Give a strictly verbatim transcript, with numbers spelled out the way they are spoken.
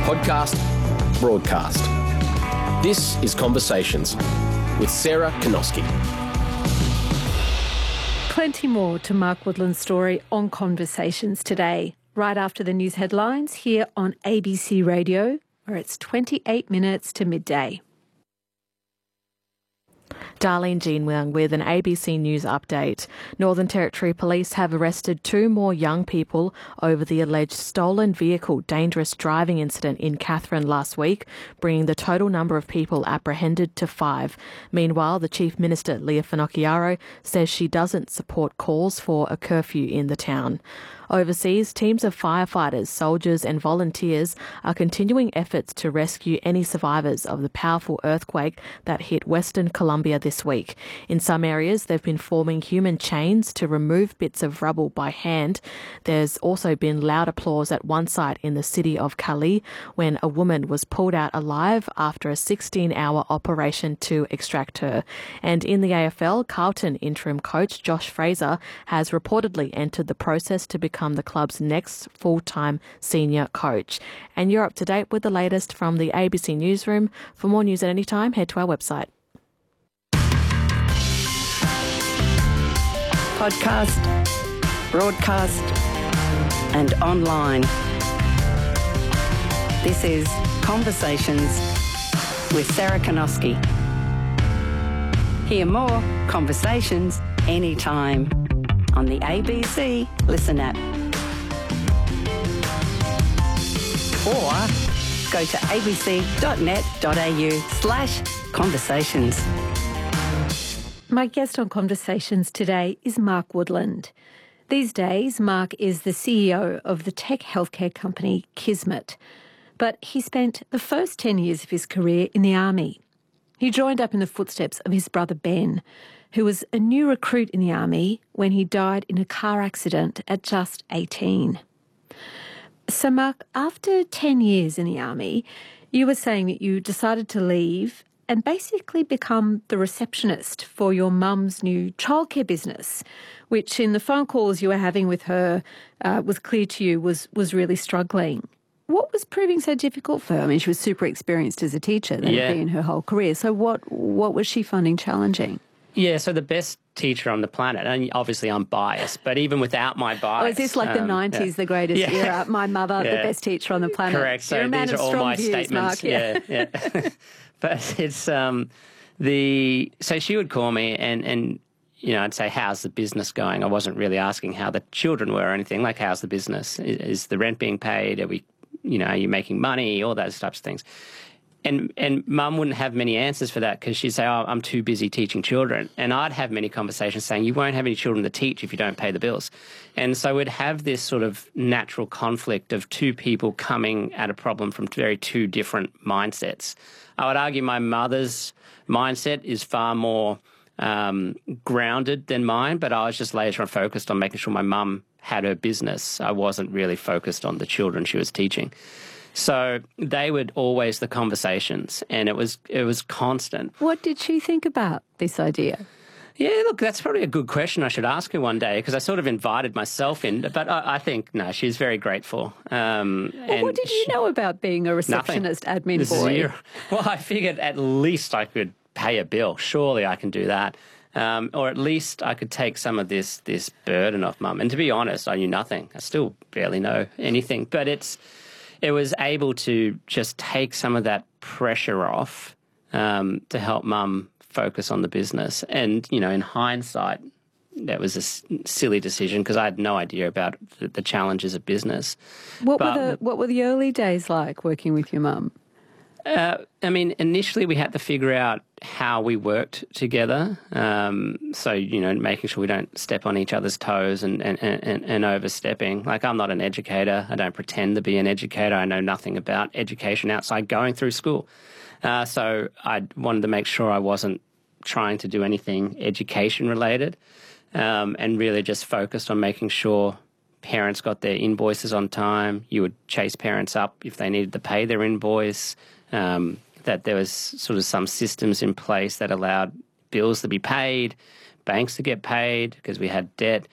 Podcast, broadcast. This is Conversations with Sarah Kanoski. Plenty more to Mark Woodland's story on Conversations today, right after the news headlines here on A B C Radio, where it's twenty-eight minutes to midday. Darlene Jean-Wang with an A B C News update. Northern Territory Police have arrested two more young people over the alleged stolen vehicle dangerous driving incident in Katherine last week, bringing the total number of people apprehended to five. Meanwhile, the Chief Minister, Leah Finocchiaro, says she doesn't support calls for a curfew in the town. Overseas, teams of firefighters, soldiers and volunteers are continuing efforts to rescue any survivors of the powerful earthquake that hit Western Colombia this week. In some areas, they've been forming human chains to remove bits of rubble by hand. There's also been loud applause at one site in the city of Cali when a woman was pulled out alive after a sixteen-hour operation to extract her. And in the A F L, Carlton interim coach Josh Fraser has reportedly entered the process to become become the club's next full-time senior coach. And you're up to date with the latest from the A B C Newsroom. For more news at any time, head to our website. Podcast, broadcast and online. This is Conversations with Sarah Kanoski. Hear more Conversations anytime on the A B C Listen app. Or go to abc.net.au slash conversations. My guest on Conversations today is Mark Woodland. These days, Mark is the C E O of the tech healthcare company Kismet. But he spent the first ten years of his career in the Army. He joined up in the footsteps of his brother Ben, who was a new recruit in the Army when he died in a car accident at just eighteen. So, Mark, after ten years in the Army, you were saying that you decided to leave and basically become the receptionist for your mum's new childcare business, which in the phone calls you were having with her uh, was clear to you was, was really struggling. What was proving so difficult for her? I mean, she was super experienced as a teacher, that yeah. had been her whole career. So what what was she finding challenging? Yeah, so the best teacher on the planet, and obviously I'm biased, but even without my bias... Oh, is this like um, the nineties, yeah. the greatest yeah. era? My mother, yeah. the best teacher on the planet. Correct, so You're a man these of are all strong my views, statements. Mark. Yeah, yeah. yeah. But it's... um the So she would call me and, and, you know, I'd say, how's the business going? I wasn't really asking how the children were or anything, like, how's the business? Is, is the rent being paid? Are we, you know, are you making money? All those types of things. And and Mum wouldn't have many answers for that because she'd say, oh, I'm too busy teaching children. And I'd have many conversations saying, you won't have any children to teach if you don't pay the bills. And so we'd have this sort of natural conflict of two people coming at a problem from very two different mindsets. I would argue my mother's mindset is far more um, grounded than mine, but I was just laser on focused on making sure my mum had her business. I wasn't really focused on the children she was teaching. So they would always the conversations, and it was it was constant. What did she think about this idea? Yeah, look, that's probably a good question I should ask her one day because I sort of invited myself in. But I, I think, no, she's very grateful. Um, well, and what did you she, know about being a receptionist nothing. admin boy? Zero. Well, I figured at least I could pay a bill. Surely I can do that. Um, or at least I could take some of this this burden off Mum. And to be honest, I knew nothing. I still barely know anything. But it's... It was able to just take some of that pressure off um, to help Mum focus on the business. And, you know, in hindsight, that was a s- silly decision because I had no idea about the, the challenges of business. What but, were the What were the early days like working with your mum? Uh, I mean, initially we had to figure out how we worked together. Um, so, you know, making sure we don't step on each other's toes and, and, and, and overstepping. Like, I'm not an educator. I don't pretend to be an educator. I know nothing about education outside going through school. Uh, so I wanted to make sure I wasn't trying to do anything education related um, and really just focused on making sure parents got their invoices on time. You would chase parents up if they needed to pay their invoice. Um, that there was sort of some systems in place that allowed bills to be paid, banks to get paid because we had debt,